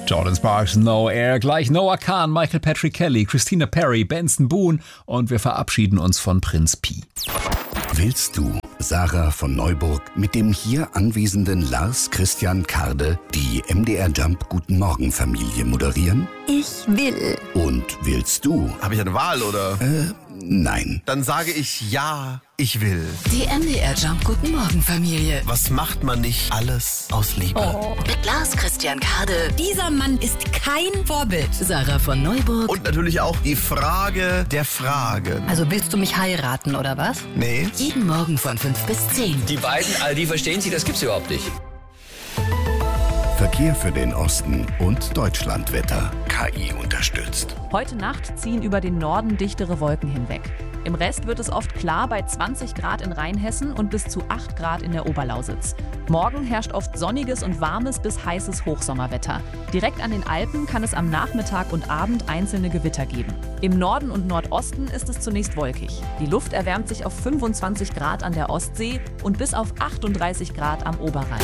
Jordan Sparks, No Air, gleich Noah Kahn, Michael Patrick Kelly, Christina Perri, Benson Boone und wir verabschieden uns von Prinz Pi. Willst du, Sarah von Neuburg, mit dem hier anwesenden Lars Christian Karde die MDR Jump Guten Morgen Familie moderieren? Ich will. Und willst du? Habe ich eine Wahl, oder? Nein. Dann sage ich ja, ich will. Die MDR Jump Guten Morgen Familie. Was macht man nicht alles aus Liebe? Mit Lars Christian Karde. Dieser Mann ist kein Vorbild. Sarah von Neuburg. Und natürlich auch die Frage der Fragen. Also willst du mich heiraten, oder was? Nee. Jeden Morgen von 5 bis 10. Die beiden, die verstehen sich, das gibt's überhaupt nicht. Verkehr für den Osten und Deutschlandwetter. KI unterstützt. Heute Nacht ziehen über den Norden dichtere Wolken hinweg. Im Rest wird es oft klar bei 20 Grad in Rheinhessen und bis zu 8 Grad in der Oberlausitz. Morgen herrscht oft sonniges und warmes bis heißes Hochsommerwetter. Direkt an den Alpen kann es am Nachmittag und Abend einzelne Gewitter geben. Im Norden und Nordosten ist es zunächst wolkig. Die Luft erwärmt sich auf 25 Grad an der Ostsee und bis auf 38 Grad am Oberrhein.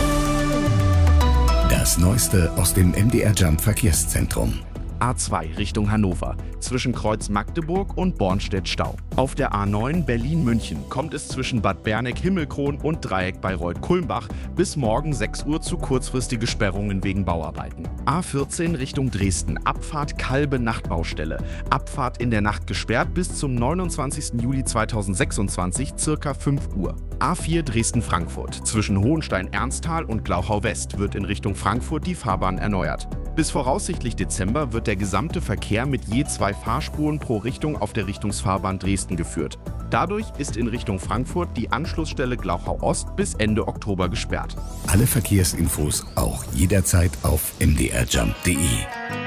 Das Neueste aus dem MDR Jump Verkehrszentrum. A2 Richtung Hannover, zwischen Kreuz Magdeburg und Bornstedt Stau. Auf der A9 Berlin-München kommt es zwischen Bad Berneck-Himmelkron und Dreieck Bayreuth-Kulmbach bis morgen 6 Uhr zu kurzfristigen Sperrungen wegen Bauarbeiten. A14 Richtung Dresden, Abfahrt Kalbe Nachtbaustelle. Abfahrt in der Nacht gesperrt bis zum 29. Juli 2026, circa 5 Uhr. A4 Dresden-Frankfurt, zwischen Hohenstein-Ernsthal und Glauchau-West wird in Richtung Frankfurt die Fahrbahn erneuert. Bis voraussichtlich Dezember wird der gesamte Verkehr mit je 2 Fahrspuren pro Richtung auf der Richtungsfahrbahn Dresden geführt. Dadurch ist in Richtung Frankfurt die Anschlussstelle Glauchau-Ost bis Ende Oktober gesperrt. Alle Verkehrsinfos auch jederzeit auf mdrjump.de.